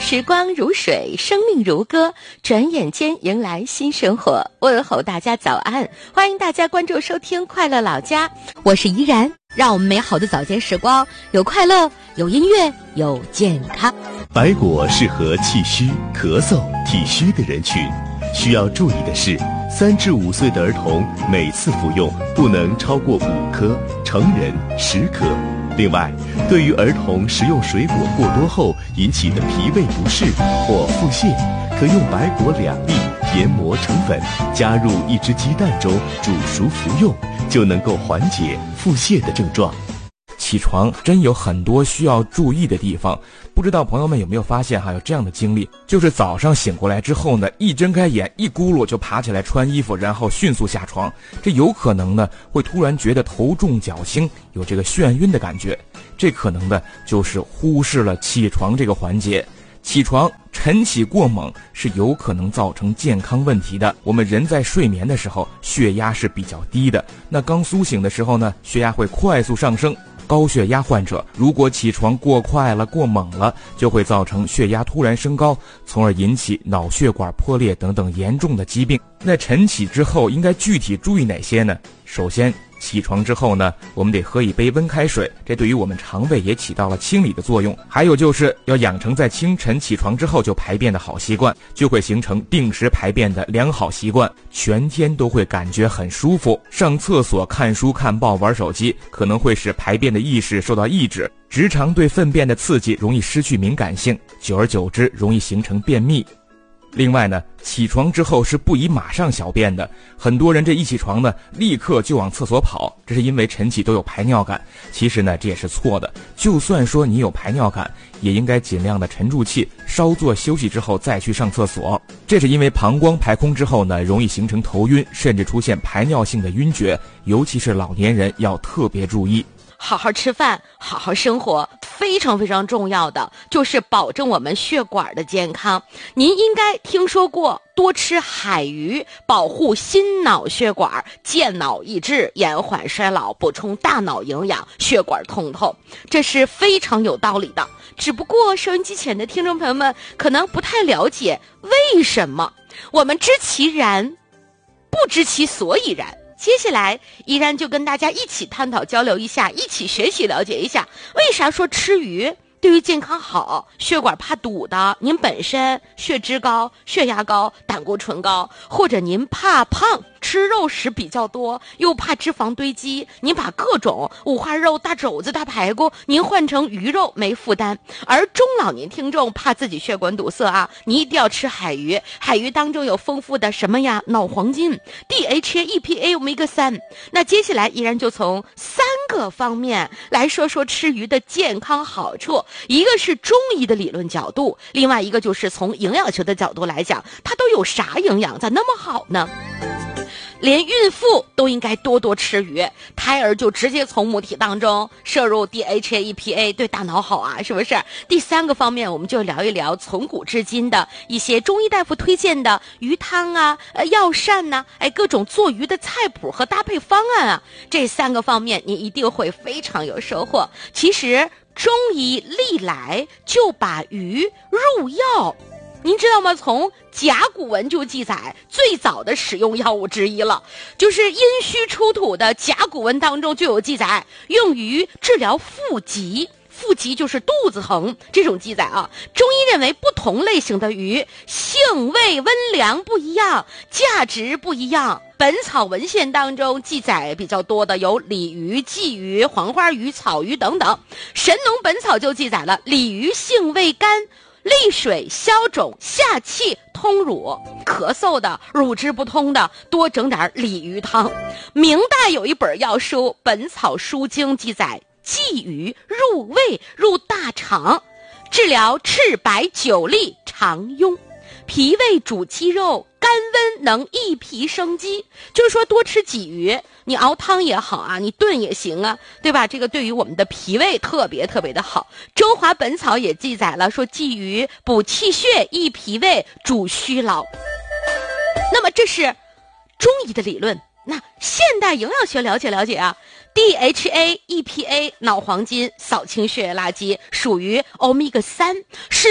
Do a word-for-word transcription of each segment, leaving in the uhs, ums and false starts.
时光如水，生命如歌，转眼间迎来新生活。问候大家早安，欢迎大家关注收听快乐老家，我是怡然。让我们美好的早间时光有快乐，有音乐，有健康。 白果适合气虚、咳嗽、体虚的人群，需要注意的是，三至五岁的儿童每次服用不能超过五颗，成人十颗。另外，对于儿童食用水果过多后引起的脾胃不适或腹泻，可用白果两粒研磨成粉，加入一只鸡蛋中煮熟服用，就能够缓解腹泻的症状。 起床真有很多需要注意的地方，不知道朋友们有没有发现，还有这样的经历，就是早上醒过来之后呢，一睁开眼一咕噜就爬起来穿衣服，然后迅速下床，这有可能呢会突然觉得头重脚轻，有这个眩晕的感觉，这可能的就是忽视了起床这个环节。起床晨起过猛是有可能造成健康问题的。我们人在睡眠的时候血压是比较低的，那刚苏醒的时候呢，血压会快速上升。高血压患者如果起床过快了、过猛了，就会造成血压突然升高，从而引起脑血管破裂等等严重的疾病。那晨起之后应该具体注意哪些呢？首先，起床之后呢，我们得喝一杯温开水，这对于我们肠胃也起到了清理的作用。还有就是要养成在清晨起床之后就排便的好习惯，就会形成定时排便的良好习惯，全天都会感觉很舒服。上厕所、看书、看报、玩手机，可能会使排便的意识受到抑制，直肠对粪便的刺激容易失去敏感性，久而久之容易形成便秘。另外呢，起床之后是不宜马上小便的，很多人这一起床呢，立刻就往厕所跑，这是因为晨起都有排尿感。其实呢，这也是错的，就算说你有排尿感，也应该尽量的沉住气，稍作休息之后再去上厕所。这是因为膀胱排空之后呢，容易形成头晕，甚至出现排尿性的晕厥，尤其是老年人要特别注意。 好好吃饭，好好生活，非常非常重要的就是保证我们血管的健康。您应该听说过多吃海鱼，保护心脑血管，健脑益智，延缓衰老，补充大脑营养，血管通透，这是非常有道理的。只不过收音机前的听众朋友们可能不太了解为什么，我们知其然，不知其所以然。接下来依然就跟大家一起探讨交流一下，一起学习了解一下，为啥说吃鱼对于健康好？血管怕堵的，您本身血脂高、血压高、胆固醇高，或者您怕胖，吃肉食比较多，又怕脂肪堆积，您把各种五花肉、大肘子、大排骨您换成鱼肉没负担。而中老年听众怕自己血管堵塞啊，你一定要吃海鱼，海鱼当中有丰富的什么呀？脑黄金、D H A、E P A、欧米伽三。那接下来依然就从三个方面来说说吃鱼的健康好处，一个是中医的理论角度，另外一个就是从营养学的角度来讲，它都有啥营养，咋那么好呢？连孕妇都应该多多吃鱼，胎儿就直接从母体当中摄入 D H A、E P A， 对大脑好啊，是不是？第三个方面，我们就聊一聊从古至今的一些中医大夫推荐的鱼汤啊、呃、药膳呐、啊，哎，各种做鱼的菜谱和搭配方案啊。这三个方面，你一定会非常有收获。其实，中医历来就把鱼入药。您知道吗？从甲骨文就记载最早的使用药物之一了，就是殷墟出土的甲骨文当中就有记载，用于治疗腹疾。腹疾就是肚子疼这种记载啊。中医认为不同类型的鱼性味温凉不一样，价值不一样。本草文献当中记载比较多的有鲤鱼、鲫鱼、黄花鱼、草鱼等等。神农本草就记载了鲤鱼性味甘，利水消肿下气通乳，咳嗽的乳汁不通的多整点鲤鱼汤。明代有一本药书《本草书经》记载，鲫鱼入胃入大肠，治疗赤白久痢肠痈，脾胃主肌肉，甘温能益脾生肌。就是说多吃鲫鱼，你熬汤也好啊，你炖也行啊，对吧？这个对于我们的脾胃特别特别的好。中华本草也记载了说，鲫鱼补气血益脾胃主虚劳。那么这是中医的理论，那现代营养学了解了解啊。D H A、E P A 脑黄金扫清血液垃圾，属于欧米伽三，是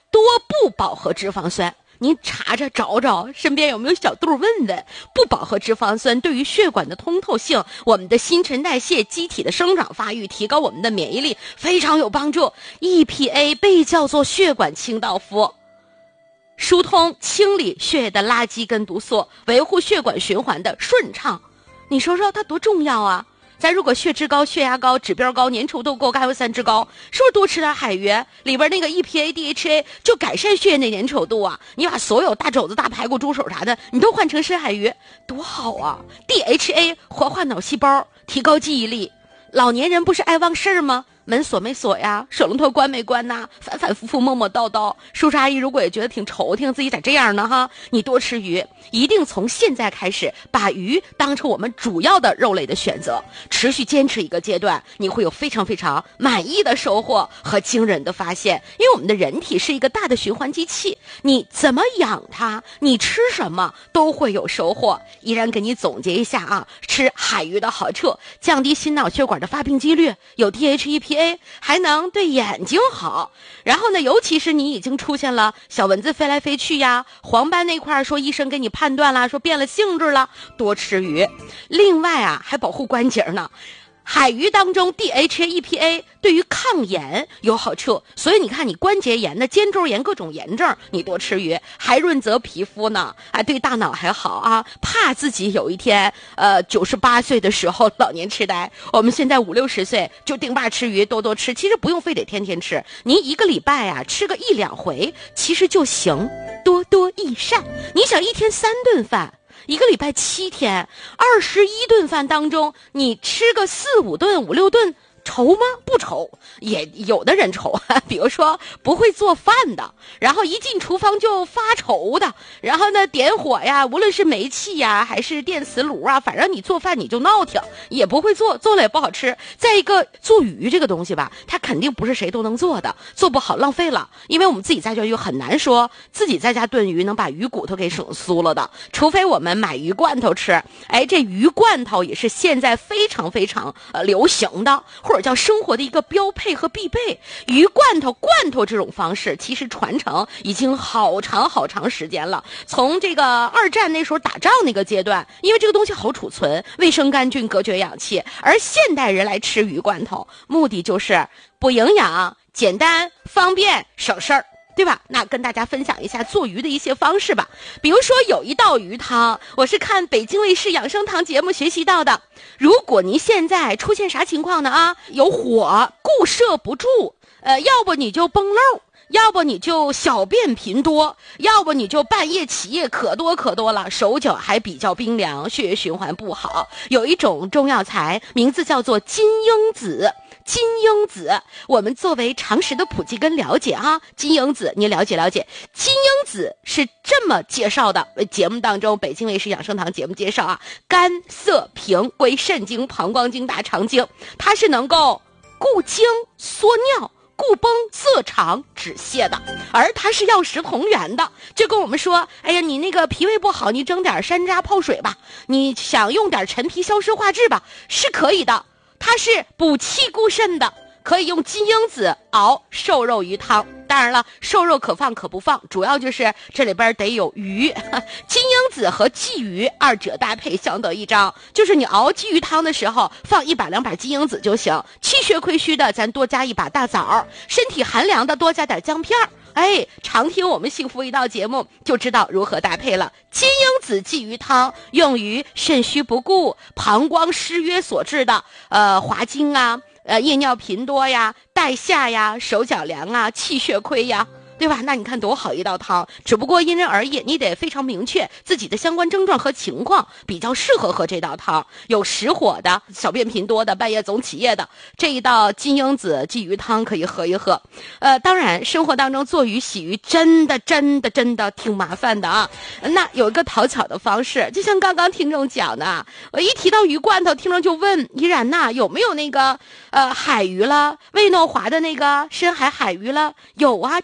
多不饱和脂肪酸。您查查找找身边有没有小肚问问，不饱和脂肪酸对于血管的通透性、我们的新陈代谢、机体的生长发育、提高我们的免疫力非常有帮助。 E P A 被叫做血管清道夫，疏通清理血液的垃圾跟毒素，维护血管循环的顺畅。你说说它多重要啊。咱如果血脂高、血压高、指标高、粘稠度够、甘油三酯高，是不是多吃点海鱼？里边那个 E P A、D H A 就改善血液的粘稠度啊！你把所有大肘子、大排骨、猪手啥的，你都换成深海鱼，多好啊 ！D H A 活化脑细胞，提高记忆力。老年人不是爱忘事儿吗？门锁没锁呀，水龙头关没关呐，反反复复磨磨叨叨。叔叔阿姨如果也觉得挺愁，听自己咋这样呢哈，你多吃鱼，一定从现在开始把鱼当成我们主要的肉类的选择，持续坚持一个阶段，你会有非常非常满意的收获和惊人的发现。因为我们的人体是一个大的循环机器，你怎么养它，你吃什么都会有收获。依然给你总结一下啊，吃海鱼的好处：降低心脑血管的发病几率，有 D H E P A，还能对眼睛好。然后呢，尤其是你已经出现了小蚊子飞来飞去呀，黄斑那块说医生给你判断了，说变了性质了，多吃鱼。另外啊，还保护关节呢。海鱼当中 D H A E P A 对于抗炎有好处，所以你看你关节炎的、肩周炎各种炎症，你多吃鱼还润泽皮肤呢，啊，对大脑还好啊。怕自己有一天呃九十八岁的时候老年痴呆，我们现在五六十岁就定把吃鱼，多多吃。其实不用非得天天吃，您一个礼拜啊吃个一两回其实就行，多多益善。你想一天三顿饭，一个礼拜七天，二十一顿饭当中，你吃个四五顿、五六顿，愁吗？不愁。也有的人愁，比如说不会做饭的，然后一进厨房就发愁的，然后呢点火呀，无论是煤气呀还是电磁炉啊，反正你做饭你就闹挺，也不会做，做了也不好吃。再一个，做鱼这个东西吧，它肯定不是谁都能做的，做不好浪费了。因为我们自己在家就很难说自己在家炖鱼能把鱼骨头给省酥了的，除非我们买鱼罐头吃。哎，这鱼罐头也是现在非常非常呃流行的，或者叫生活的一个标配和必备。鱼罐头罐头这种方式其实传承已经好长好长时间了，从这个二战那时候打仗那个阶段，因为这个东西好储存，卫生干净，隔绝氧气。而现代人来吃鱼罐头，目的就是不营养、简单、方便、省事儿，对吧？那跟大家分享一下做鱼的一些方式吧。比如说有一道鱼汤，我是看北京卫视养生堂节目学习到的。如果您现在出现啥情况呢啊？有火固摄不住，呃，要不你就崩漏，要不你就小便频多，要不你就半夜起夜，可多可多了，手脚还比较冰凉，血液循环不好。有一种中药材，名字叫做金樱子。金樱子，我们作为常识的普及跟了解啊，金樱子你了解了解。金樱子是这么介绍的，节目当中北京卫视养生堂节目介绍啊，肝涩平归肾经、膀胱经、大肠经，它是能够固精缩尿、固崩涩肠止泻的，而它是药食同源的。就跟我们说，哎呀，你那个脾胃不好，你蒸点山楂泡水吧，你想用点陈皮消湿化滞吧，是可以的。它是补气固肾的，可以用金樱子熬瘦肉鱼汤。当然了，瘦肉可放可不放，主要就是这里边得有鱼。金樱子和鲫鱼二者搭配相得益彰，就是你熬鲫鱼汤的时候放一把两把金樱子就行，气血亏虚的咱多加一把大枣，身体寒凉的多加点姜片儿。哎，常听我们幸福一道节目就知道如何搭配了。金樱子鲫鱼汤用于肾虚不固、膀胱失约所致的呃滑精啊、呃夜尿频多呀、带下呀、手脚凉啊、气血亏呀，对吧？那你看多好一道汤，只不过因人而异，你得非常明确自己的相关症状和情况，比较适合喝这道汤。有实火的、小便频多的、半夜总起夜的，这一道金樱子鲫鱼汤可以喝一喝。呃，当然生活当中做鱼洗鱼真的真的真的挺麻烦的啊。那有一个讨巧的方式，就像刚刚听众讲的，我一提到鱼罐头，听众就问依然呐，有没有那个呃海鱼了，魏诺华的那个深海海鱼了？有啊，这不要给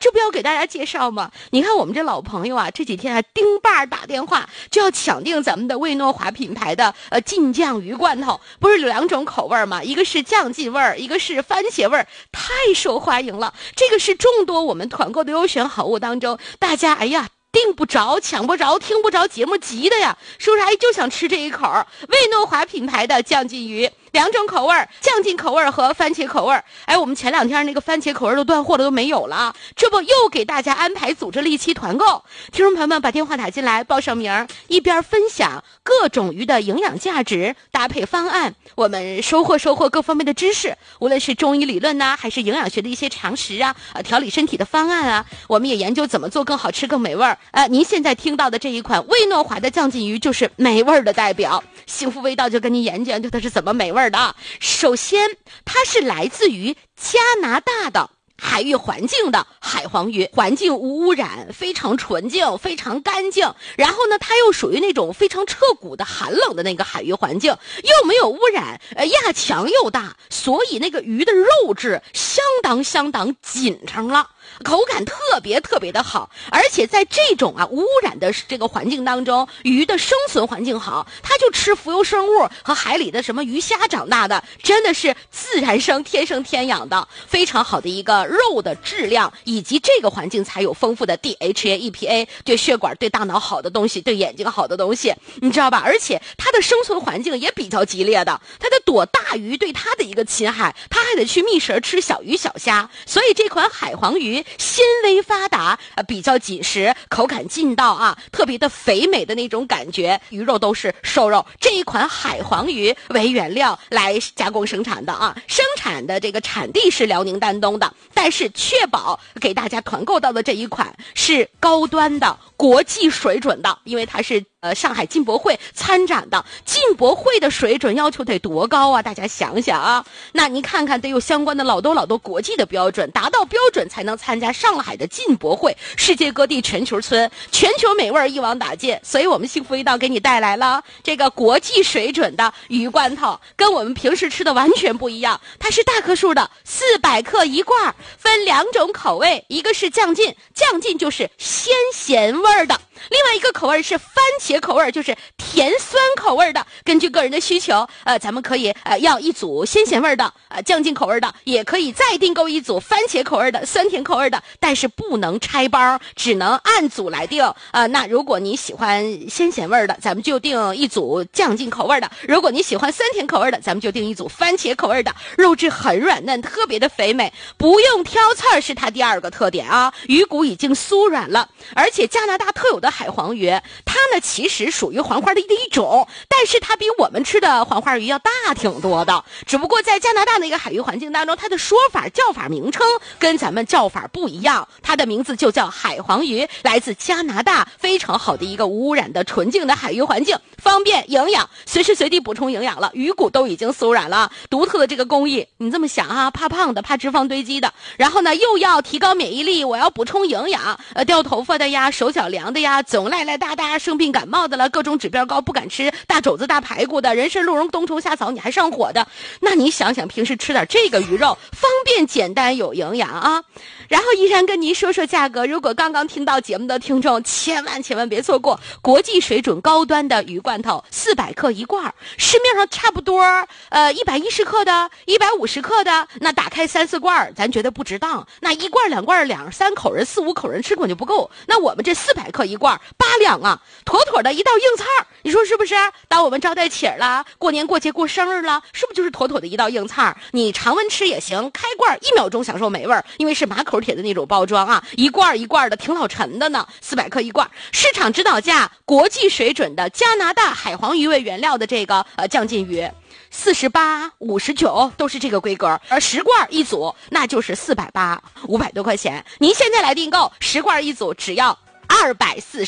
大家介绍嘛。你看我们这老朋友啊，这几天啊丁爸打电话就要抢订咱们的魏诺华品牌的呃劲酱鱼罐头，不是有两种口味吗？一个是酱劲味儿，一个是番茄味儿，太受欢迎了。这个是众多我们团购的优选好物当中，大家哎呀订不着抢不着听不着节目急的呀，是不是？哎，就想吃这一口魏诺华品牌的酱劲鱼，两种口味，酱劲口味和番茄口味。哎，我们前两天那个番茄口味都断货了，都没有了，这不又给大家安排组织了一期团购。听众朋友们把电话打进来报上名，一边分享各种鱼的营养价值搭配方案，我们收获收获各方面的知识，无论是中医理论呐、啊，还是营养学的一些常识啊，呃，调理身体的方案啊，我们也研究怎么做更好吃更美味儿。呃，您现在听到的这一款魏诺华的酱劲鱼就是美味的代表，幸福味道就跟您研究研究它是怎么美味的。首先，它是来自于加拿大的海域环境的海黄鱼，环境无污染，非常纯净，非常干净。然后呢，它又属于那种非常彻骨的寒冷的那个海域环境，又没有污染，呃，压强又大，所以那个鱼的肉质相当相当紧诚了。口感特别特别的好，而且在这种啊无污染的这个环境当中，鱼的生存环境好，它就吃浮游生物和海里的什么鱼虾长大的，真的是自然生天生天养的，非常好的一个肉的质量，以及这个环境才有丰富的 D H A E P A， 对血管对大脑好的东西，对眼睛好的东西，你知道吧？而且它的生存环境也比较激烈的，它得躲大鱼对它的一个侵害，它还得去觅食吃小鱼小虾，所以这款海黄鱼纤维发达，呃，比较紧实，口感劲道啊，特别的肥美的那种感觉，鱼肉都是瘦肉。这一款海黄鱼为原料来加工生产的啊，生产的这个产地是辽宁丹东的，但是确保给大家团购到的这一款是高端的、国际水准的，因为它是呃上海进博会参展的，进博会的水准要求得多高啊？大家想想啊，那您看看得有相关的老多老多国际的标准，达到标准才能参加上海的进博会，世界各地全球村，全球美味一网打尽。所以我们幸福一道给你带来了这个国际水准的鱼罐头，跟我们平时吃的完全不一样，它是大颗数的，四百克一罐，分两种口味，一个是酱劲，酱劲就是鲜咸味的，另外一个口味是番茄口味，就是甜酸口味的。根据个人的需求，呃，咱们可以呃要一组鲜咸味的，呃酱劲口味的，也可以再订购一组番茄口味的、酸甜口味的，但是不能拆包，只能按组来订。呃，那如果你喜欢鲜咸味的，咱们就订一组酱劲口味的；如果你喜欢酸甜口味的，咱们就订一组番茄口味的。肉质很软嫩，特别的肥美，不用挑刺儿是它第二个特点啊。鱼骨已经酥软了，而且加拿大特有的海黄鱼，它呢其实属于黄花鱼的一种，但是它比我们吃的黄花鱼要大挺多的。只不过在加拿大那个海域环境当中，它的说法叫法名称跟咱们叫法不一样，它的名字就叫海黄鱼，来自加拿大，非常好的一个无污染的纯净的海域环境，方便营养，随时随地补充营养了。鱼骨都已经酥软了，独特的这个工艺，你这么想啊，怕胖的，怕脂肪堆积的，然后呢又要提高免疫力，我要补充营养，呃，掉头发的呀，手脚凉的呀，总赖赖哒哒生病感冒的了，各种指标高不敢吃大肘子大排骨的，人参鹿茸冬虫夏草你还上火的，那你想想平时吃点这个鱼肉，方便简单有营养啊。然后依然跟您说说价格，如果刚刚听到节目的听众，千万千万别错过国际水准高端的鱼罐头，四百克一罐，市面上差不多呃一百一十克的、一百五十克的，那打开三四罐咱觉得不值当，那一罐两罐两三口人四五口人吃根本就不够，那我们这四百克一罐八两啊，妥妥的一道硬菜，你说是不是？当我们招待起儿了，过年过节过生日了，是不是就是妥妥的一道硬菜？你常温吃也行，开罐一秒钟享受美味，因为是马口铁的那种包装啊，一罐一罐的挺老沉的呢，四百克一罐，市场指导价国际水准的加拿大海黄鱼为原料的这个呃酱劲鱼，四十八、五十九都是这个规格，而十罐一组那就是四百八，五百多块钱。您现在来订购十罐一组，只要二百四十八。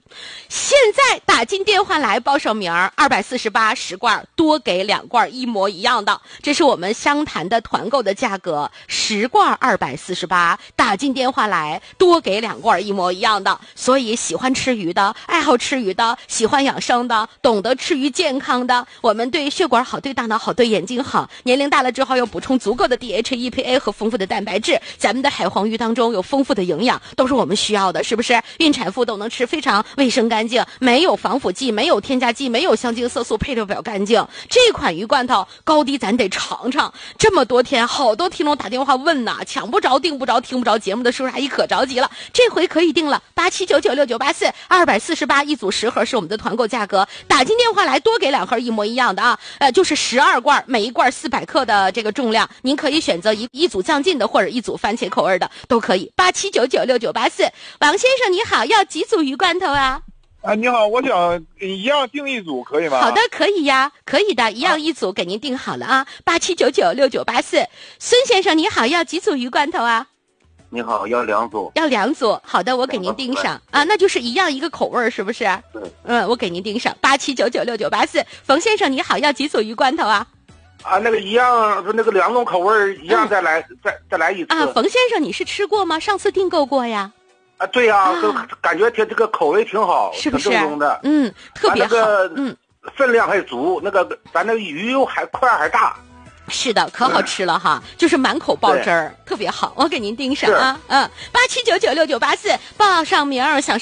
现在打进电话来报上名儿，二百四十八十罐，多给两罐一模一样的，这是我们湘潭的团购的价格，十罐二百四十八，打进电话来多给两罐一模一样的。所以喜欢吃鱼的，爱好吃鱼的，喜欢养生的，懂得吃鱼健康的，我们对血管好，对大脑好，对眼睛好，年龄大了之后要补充足够的 D H E P A 和丰富的蛋白质，咱们的海黄鱼当中有丰富的营养，都是我们需要的，是不是？孕产妇都能吃，非常卫生干净，没有防腐剂，没有添加剂，没有香精色素，配料表干净。这款鱼罐头高低咱得尝尝。这么多天好多听众打电话问呐，抢不着订不着听不着节目的叔叔阿姨可着急了，这回可以定了，八七九九六九八四，二百四十八一组十盒是我们的团购价格，打进电话来多给两盒一模一样的啊，呃就是十二罐，每一罐四百克的这个重量，您可以选择一一组酱劲的或者一组番茄口味的都可以，八七九九六九八四。王先生你好，要几组鱼罐头啊？ 啊，你好，我想一样订一组可以吗？ 好的，可以呀，可以的，一样一组给您订好了啊，八七九九六九八四。孙先生你好，要几组鱼罐头啊？ 你好，要两组。 要两组，好的，我给您订上啊，那就是一样一个口味是不是？ 对。 嗯，我给您订上，八七九九六九八四。冯先生你好，要几组鱼罐头啊？ 啊，那个一样，那个两种口味一样，再来、嗯、再再来一次。 啊，冯先生你是吃过吗？上次订购过呀？ 啊，对呀、啊，啊、感觉挺这个口味挺好， 是不是？ 挺正宗的， 嗯，特别好， 那个、 嗯， 分量还足，那个咱那个鱼又还块还大。 是的，可好吃了哈，就是满口爆汁儿，特别好，我给您订上啊，嗯，八七九九六九八四，报上名儿，想